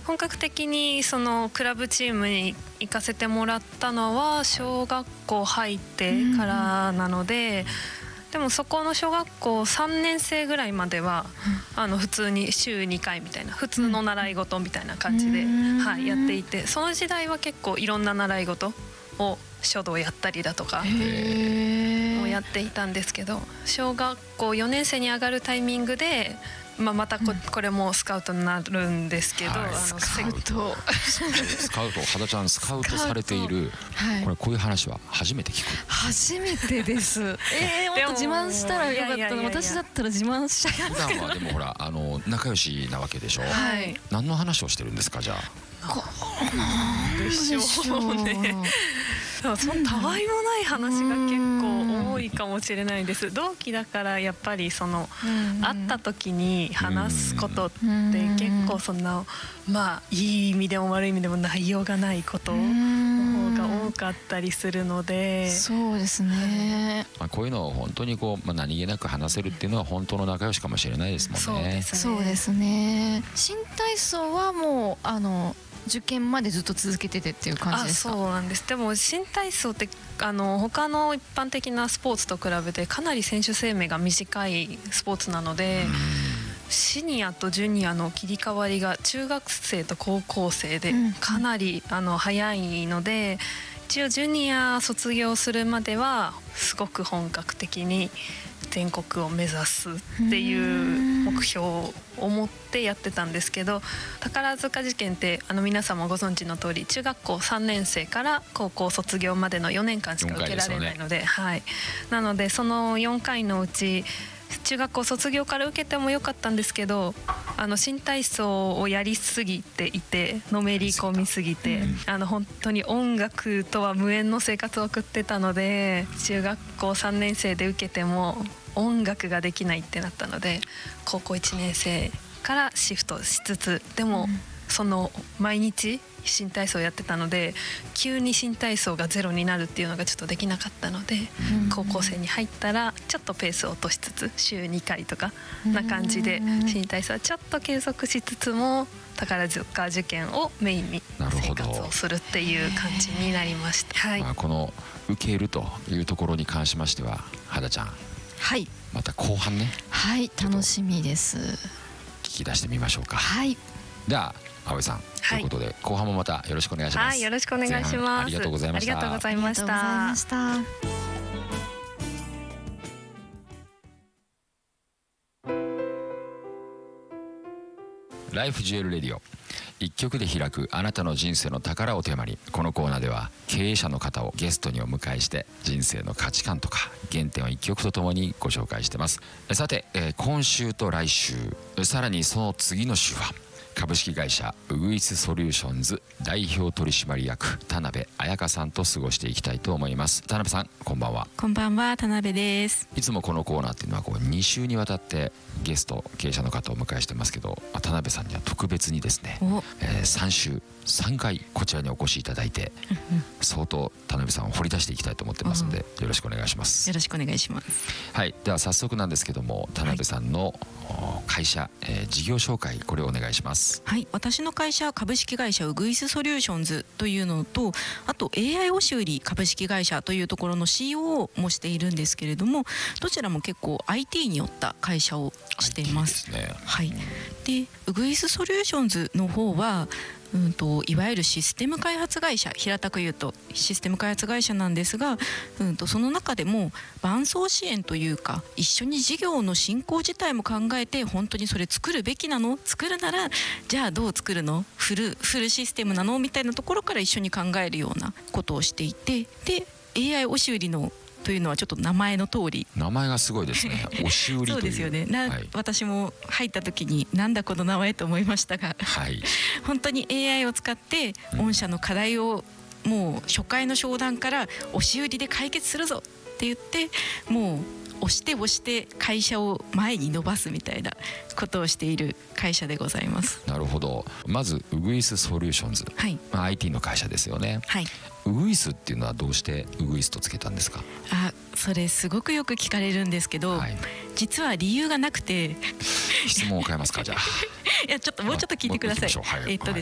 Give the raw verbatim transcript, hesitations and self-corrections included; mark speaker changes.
Speaker 1: 本格的にそのクラブチームに行かせてもらったのは小学校入ってからなので、うん、でもそこの小学校さんねん生ぐらいまでは、うん、あの普通に週にかいみたいな普通の習い事みたいな感じで、うん、はい、やっていて、その時代は結構いろんな習い事を書道やったりだとかをやっていたんですけど、小学校よねん生に上がるタイミングで、まあ、また こ,、うん、これもスカウトになるんですけど、はい、あの
Speaker 2: スカウトスカウト羽田ちゃんスカウトされている、はい、これこういう話は初めて聞く。
Speaker 3: 初めてですえー、もっと自慢したらよかったの。私だったら自慢しちゃいますけど。
Speaker 2: 普段はでもほらあの仲良しなわけでしょ、はい、何の話をしてるんですかじゃあ。
Speaker 1: なんでしょうねそのたわいもない話が結構多いかもしれないです。同期だからやっぱりその会った時に話すことって結構そんなまあいい意味でも悪い意味でも内容がないことの方が多かったりするので。
Speaker 3: そうですね、
Speaker 2: まあ、こういうのを本当にこう、まあ、何気なく話せるっていうのは本当の仲良しかもしれないですもんね。
Speaker 3: そうですね。新体操はもうあの受験までずっと続けててっていう感じですか？
Speaker 1: あ、そうなんです。でも新体操ってあの他の一般的なスポーツと比べてかなり選手生命が短いスポーツなので、シニアとジュニアの切り替わりが中学生と高校生でかなり、うん、あの早いので、一応ジュニア卒業するまではすごく本格的に全国を目指すっていう目標を持ってやってたんですけど、宝塚受験ってあの皆さんもご存知の通り中学校さんねん生から高校卒業までのよねんかんしか受けられないので、ね、はい、なのでそのよんかいのうち中学校卒業から受けてもよかったんですけど、あの新体操をやりすぎていてのめり込みすぎて、うん、あの本当に音楽とは無縁の生活を送ってたので、中学校さんねん生で受けても音楽ができないってなったので、高校いちねん生からシフトしつつ、でも、うん、その毎日新体操やってたので急に新体操がゼロになるっていうのがちょっとできなかったので、うん、高校生に入ったらちょっとペースを落としつつ週にかいとかな感じで新体操はちょっと継続しつつも宝塚受験をメインに生活をするっていう感じになりました。はい、
Speaker 2: まあ、この受けるというところに関しましては羽田ちゃん、
Speaker 3: はい、
Speaker 2: また後半ね、
Speaker 3: はい、楽しみです。
Speaker 2: 聞き出してみましょうか。
Speaker 3: はい、
Speaker 2: じゃあ葵さん、はい、ということで後半もまたよろしくお願いします。
Speaker 1: はい、よろしくお願いします。
Speaker 2: ありがとうございました。
Speaker 1: ありがとうございました。
Speaker 2: ライフジュエルレディオ、一曲で開くあなたの人生の宝をテーマに、このコーナーでは経営者の方をゲストにお迎えして人生の価値観とか原点を一曲とともにご紹介してます。さて、えー、今週と来週、さらにその次の週は株式会社ウグイスソリューションズ代表取締役田辺彩香さんと過ごしていきたいと思います。田辺さん、こんばんは。
Speaker 4: こんばんは、田辺です。
Speaker 2: いつもこのコーナーっていうのはこうに週にわたってゲスト経営者の方をお迎えしてますけど、田辺さんには特別にですね、えー、さん週さんかいこちらにお越しいただいて相当田辺さんを掘り出していきたいと思ってますので、よろしくお願いします。
Speaker 4: よろしくお願いします。
Speaker 2: はい、では早速なんですけども、田辺さんの会社、えー、事業紹介、これをお願いします。
Speaker 4: はい、私の会社株式会社ウグイスソリューションズというのと、あと エーアイ 押売株式会社というところの シーオー もしているんですけれども、どちらも結構 アイティー によった会社をしています。
Speaker 2: アイティー ですね。
Speaker 4: はい、でウグイスソリューションズの方はうんといわゆるシステム開発会社、平たく言うとシステム開発会社なんですが、うんとその中でも伴走支援というか、一緒に事業の進行自体も考えて、本当にそれ作るべきなの、作るならじゃあどう作るの、フルフルシステムなのみたいなところから一緒に考えるようなことをしていて、で エーアイ 押売のというのはちょっと名前の通り、
Speaker 2: 名前がすごいですね。押し売りという。
Speaker 4: そうですよね。な、はい、私も入った時になんだこの名前と思いましたが、はい、本当に エーアイ を使って御社の課題をもう初回の商談から押し売りで解決するぞって言って、もう押して押して会社を前に伸ばすみたいなことをしている会社でございます。
Speaker 2: なるほど。まずウグイスソリューションズ、はい、まあ、アイティー の会社ですよね。はい、ウグイスっていうのはどうしてウグイスとつけたんですか？
Speaker 4: あ、それすごくよく聞かれるんですけど、はい、実は理由がなくて
Speaker 2: 質問を変えますか？じゃあ
Speaker 4: いや、ちょっともうちょっと聞いてください。えっとです